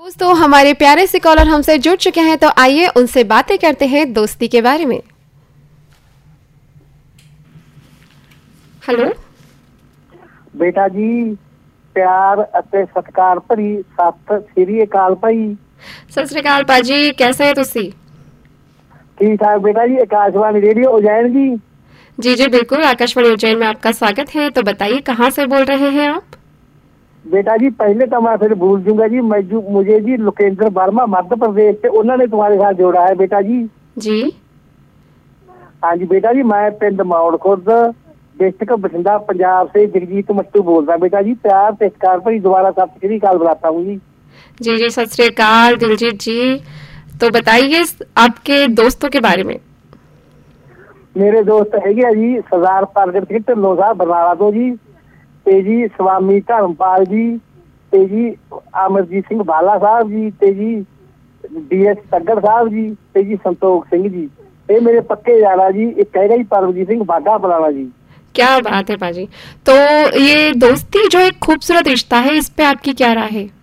दोस्तों हमारे प्यारे से कॉलर हमसे जुड़ चुके हैं, तो आइए उनसे बातें करते हैं दोस्ती के बारे में। हेलो बेटा जी, प्यार ਅਤੇ ਸਤਿਕਾਰ ਭਰੀ ਸਤਿ ਸ੍ਰੀ ਅਕਾਲ ਭਾਈ। सत श्री अकाल पाजी, कैसे हैं तुसी? ठीक ठाक बेटा जी। आकाशवाणी रेडियो उज्जैन जी। जी जी बिल्कुल, आकाशवाणी उज्जैन में आपका स्वागत है। तो बताइए कहाँ से बोल रहे हैं आप? बेटा जी पहले तो मैं फिर भूल दूंगा जी, मुझे जी लोकेंद्र वर्मा मध्य प्रदेश से उन्होंने तुम्हारे साथ जोड़ा है बेटा जी। जी हाँ जी बेटा जी, मैं पिंड मौड़ खुर्द डिस्ट्रिक्ट बठिंडा पंजाब से जगजीत मट्टू बोल रहा बेटा जी। प्यार से सत्कार भरी दोबारा सत श्री अकाल बुलाता हूँ जी। जी जी सत श्री अकाल दिलजीत जी। तो बताइए आपके दोस्तों के बारे में। मेरे दोस्त है जी सरदार प्रगट सिंह ढिल्लों साहब बरनाला तो जी, ते जी स्वामी धर्मपाल जी, ते जी अमरजीत सिंह बाला साहब जी, ते जी DS तग्गड़ साहब जी, ते जी संतोख सिंह जी। ये मेरे पक्के यारा जी। एक कहेगा जी परमजीत सिंह बागा बलाना जी। क्या बात है पाजी। तो ये दोस्ती जो एक खूबसूरत रिश्ता है, इस पे आपकी क्या राय है?